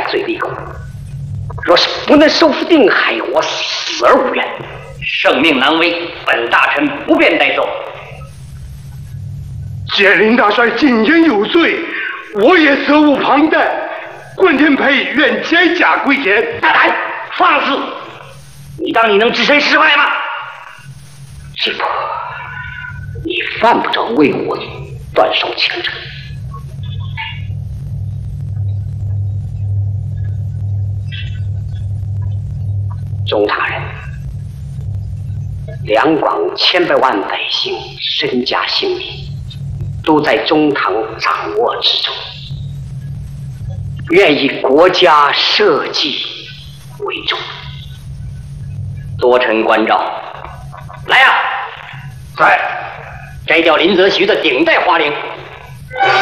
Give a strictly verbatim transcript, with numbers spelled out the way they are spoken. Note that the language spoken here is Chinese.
罪立功。若是不能收复定海，我死而无怨。圣命难违，本大臣不便带走。 见林大帅今天有罪，我也责无旁贷。关天培愿解甲归田。 大胆放肆！你当你能置身事外吗？师伯，你犯不着为我断手清城。中大人，两广千百万百姓身家性命都在中堂掌握之中，愿以国家社稷为重。多臣关照，来呀、啊！ 在。 摘掉林则徐的顶戴花翎。